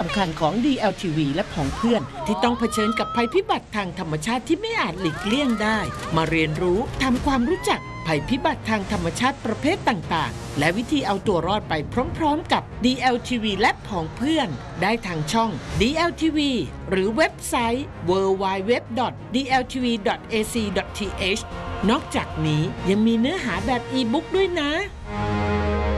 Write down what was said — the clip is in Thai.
ำคัญของ DLTV และผองเพื่อนที่ต้องเผชิญกับภัยพิบัติทางธรรมชาติที่ไม่อาจหลีกเลี่ยงได้มาเรียนรู้ทำความรู้จักภัยพิบัติทางธรรมชาติประเภทต่างๆและวิธีเอาตัวรอดไปพร้อมๆกับ DLTV และผองเพื่อนได้ทางช่อง DLTV หรือเว็บไซต์ www.dltv.ac.th นอกจากนี้ยังมีเนื้อหาแบบอีบุ๊กด้วยนะ